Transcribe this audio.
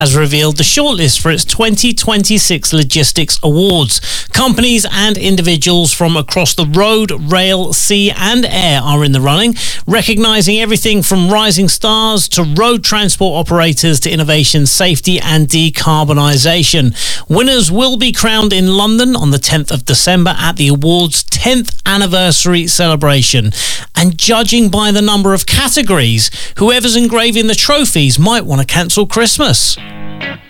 has revealed the shortlist for its 2026 Logistics Awards. Companies and individuals from across the road, rail, sea and air are in the running, recognising everything from rising stars to road transport operators to innovation, safety and decarbonisation. Winners will be crowned in London on the 10th of December at the awards' 10th anniversary celebration. And judging by the number of categories, whoever's engraving the trophies might want to cancel Christmas.